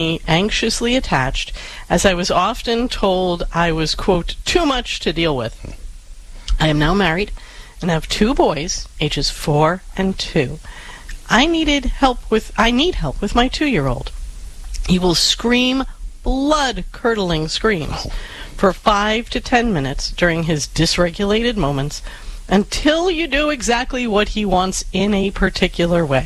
anxiously attached, as I was often told I was, quote, too much to deal with. I am now married and have 2 boys, ages 4 and 2. I need help with my 2-year-old. He will scream blood-curdling screams for 5 to 10 minutes during his dysregulated moments until you do exactly what he wants in a particular way.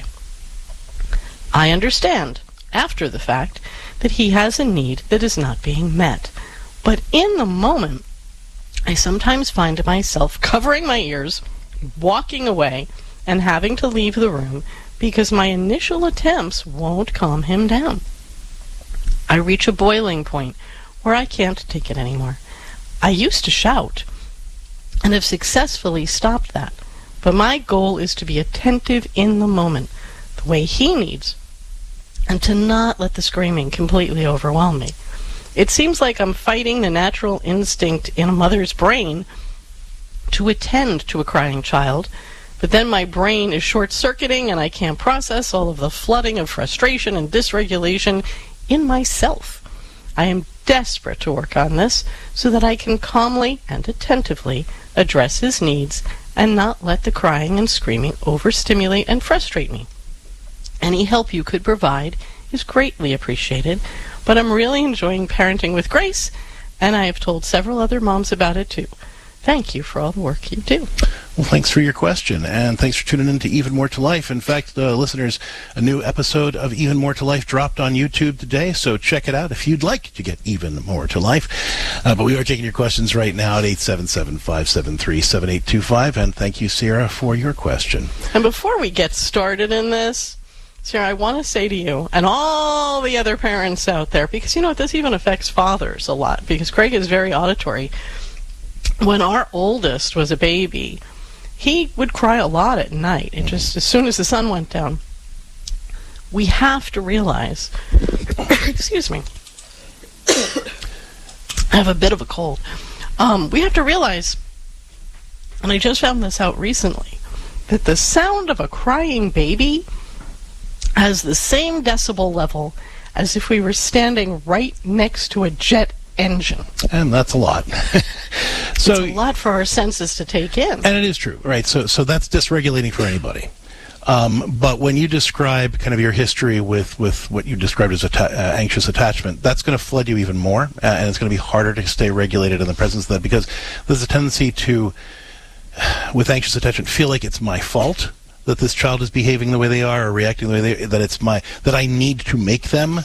I understand, after the fact, that he has a need that is not being met. But in the moment, I sometimes find myself covering my ears, walking away, and having to leave the room because my initial attempts won't calm him down. I reach a boiling point where I can't take it anymore. I used to shout and have successfully stopped that, but my goal is to be attentive in the moment, the way he needs, and to not let the screaming completely overwhelm me. It seems like I'm fighting the natural instinct in a mother's brain to attend to a crying child, but then my brain is short-circuiting and I can't process all of the flooding of frustration and dysregulation in myself. I am desperate to work on this so that I can calmly and attentively address his needs and not let the crying and screaming overstimulate and frustrate me. Any help you could provide is greatly appreciated, but I'm really enjoying parenting with Grace, and I have told several other moms about it too. Thank you for all the work you do. Well, thanks for your question, and thanks for tuning in to Even More to Life. In fact, listeners, a new episode of Even More to Life dropped on YouTube today, so check it out if you'd like to get even more to life. But we are taking your questions right now at 877-573-7825, and thank you, Sierra, for your question. And before we get started in this, Sarah, I want to say to you and all the other parents out there, because you know what, this even affects fathers a lot, because Craig is very auditory. When our oldest was a baby, he would cry a lot at night. It just, as soon as the sun went down. We have to realize, excuse me, I have a bit of a cold. We have to realize, and I just found this out recently, that the sound of a crying baby has the same decibel level as if we were standing right next to a jet engine. And that's a lot. So it's a lot for our senses to take in. And it is true, right? So that's dysregulating for anybody. But when you describe kind of your history with what you described as anxious attachment, that's going to flood you even more, and it's going to be harder to stay regulated in the presence of that, because there's a tendency to, with anxious attachment, feel like it's my fault that this child is behaving the way they are or reacting the way that I need to make them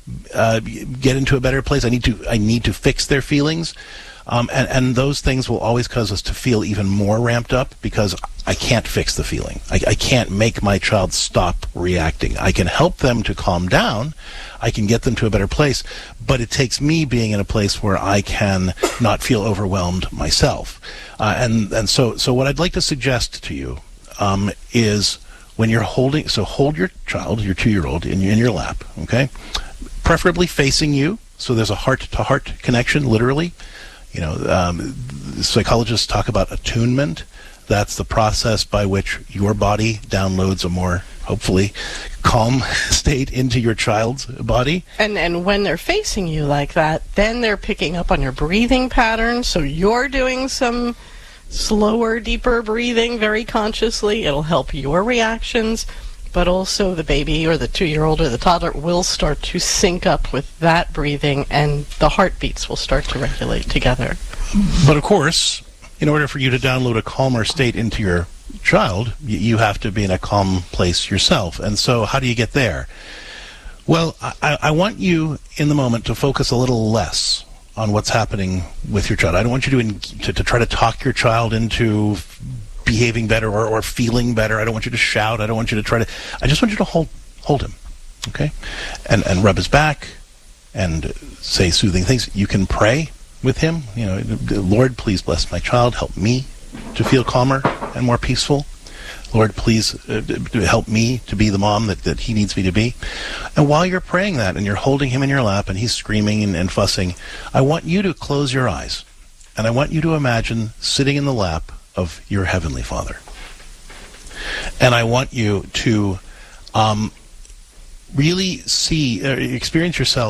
get into a better place. I need to fix their feelings, and those things will always cause us to feel even more ramped up, because I can't fix the feeling. I can't make my child stop reacting. I can help them to calm down. I can get them to a better place, but it takes me being in a place where I can not feel overwhelmed myself. And so what I'd like to suggest to you is, when you're hold your child, your 2-year-old, in your lap, okay? Preferably facing you, so there's a heart-to-heart connection, literally. You know, psychologists talk about attunement. That's the process by which your body downloads a more, hopefully, calm state into your child's body. And when they're facing you like that, then they're picking up on your breathing patterns, so you're doing some slower, deeper breathing very consciously. It'll help your reactions, but also the baby or the 2-year-old or the toddler will start to sync up with that breathing, and the heartbeats will start to regulate together. But of course, in order for you to download a calmer state into your child, you have to be in a calm place yourself. And so how do you get there? Well, I want you in the moment to focus a little less on what's happening with your child. I don't want you to try to talk your child into behaving better or feeling better. I don't want you to shout. I don't want you to I just want you to hold him, okay? And rub his back and say soothing things. You can pray with him. You know, Lord, please bless my child. Help me to feel calmer and more peaceful. Lord, please help me to be the mom that he needs me to be. And while you're praying that and you're holding him in your lap and he's screaming and fussing, I want you to close your eyes. And I want you to imagine sitting in the lap of your Heavenly Father. And I want you to really experience yourself